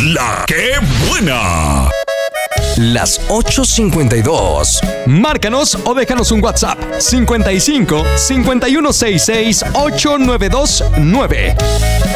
¡La que buena! Las 8:52. Márcanos o déjanos un WhatsApp 55 5166 8929.